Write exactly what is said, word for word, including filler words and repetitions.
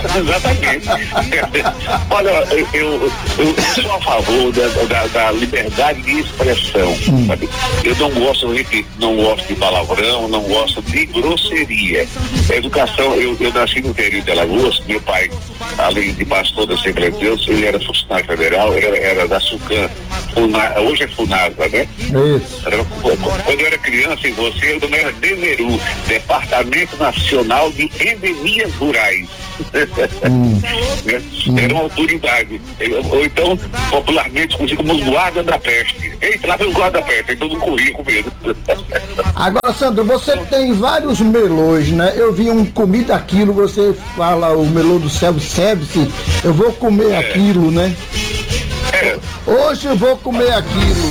Exatamente. Olha, eu, eu, eu sou a favor da, da, da liberdade de expressão, hum. sabe? Eu não gosto, repito, não gosto de palavrão, não gosto de grosseria. A educação, eu, eu nasci no interior de Alagoas, meu pai, além de pastor da Assembleia de Deus, ele era funcionário federal, era, era da SUCAM, Funa, hoje é FUNASA, né? Isso. Era, quando eu era criança, em você, eu não era DENERU, Departamento Nacional de Endemias Rurais. Hum. Era uma autoridade. Ou então, popularmente, conhecido como os guardas da peste. Eita, lá vem os guardas da peste, então não corria com medo. Agora, Sandro, você tem vários melôs, né? Eu vi um comida aquilo, você fala o melô do self-service, eu vou comer é. aquilo, né? É. Hoje eu vou comer aquilo.